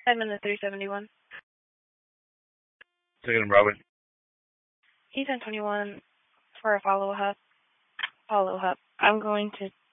I'm in the 371. Taking him, Robin. He's on 21 for a follow-up. I'm going to